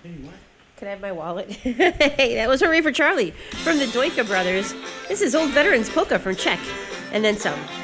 Hey, what? Can I have my wallet? Hey, that was Hooray for Charlie from the Doika Brothers. This is Old Veterans Polka from Czech. And then some.